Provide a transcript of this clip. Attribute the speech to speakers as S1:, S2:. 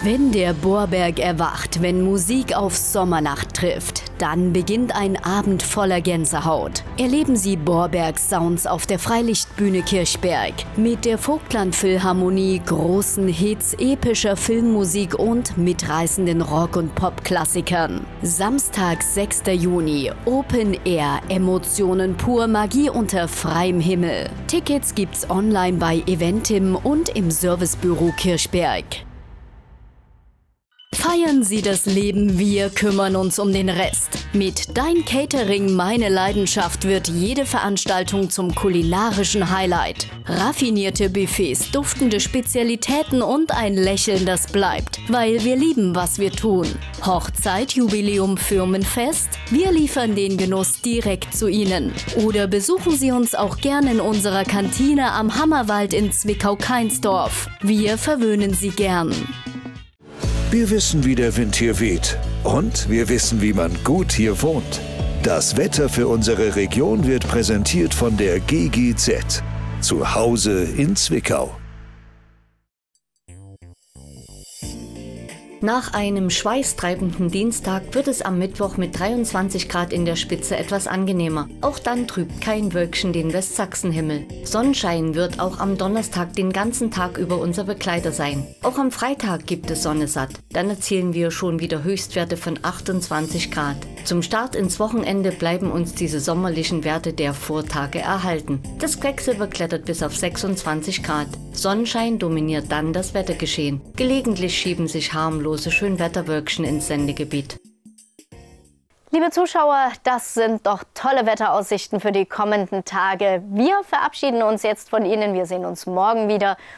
S1: Wenn der Bohrberg erwacht, wenn Musik auf Sommernacht trifft, dann beginnt ein Abend voller Gänsehaut. Erleben Sie Bohrbergs Sounds auf der Freilichtbühne Kirchberg. Mit der Vogtland Philharmonie, großen Hits, epischer Filmmusik und mitreißenden Rock- und Pop-Klassikern. Samstag, 6. Juni, Open Air, Emotionen pur, Magie unter freiem Himmel. Tickets gibt's online bei Eventim und im Servicebüro Kirchberg. Feiern Sie das Leben, wir kümmern uns um den Rest. Mit Dein Catering, meine Leidenschaft wird jede Veranstaltung zum kulinarischen Highlight. Raffinierte Buffets, duftende Spezialitäten und ein Lächeln, das bleibt, weil wir lieben, was wir tun. Hochzeit, Jubiläum, Firmenfest? Wir liefern den Genuss direkt zu Ihnen. Oder besuchen Sie uns auch gerne in unserer Kantine am Hammerwald in Zwickau-Kainsdorf. Wir verwöhnen Sie gern.
S2: Wir wissen, wie der Wind hier weht. Und wir wissen, wie man gut hier wohnt. Das Wetter für unsere Region wird präsentiert von der GGZ. Zu Hause in Zwickau.
S3: Nach einem schweißtreibenden Dienstag wird es am Mittwoch mit 23 Grad in der Spitze etwas angenehmer. Auch dann trübt kein Wölkchen den Westsachsenhimmel. Sonnenschein wird auch am Donnerstag den ganzen Tag über unser Begleiter sein. Auch am Freitag gibt es Sonne satt. Dann erzielen wir schon wieder Höchstwerte von 28 Grad. Zum Start ins Wochenende bleiben uns diese sommerlichen Werte der Vortage erhalten. Das Quecksilber klettert bis auf 26 Grad. Sonnenschein dominiert dann das Wettergeschehen. Gelegentlich schieben sich harmlose Schönwetterwölkchen ins Sendegebiet.
S4: Liebe Zuschauer, das sind doch tolle Wetteraussichten für die kommenden Tage. Wir verabschieden uns jetzt von Ihnen. Wir sehen uns morgen wieder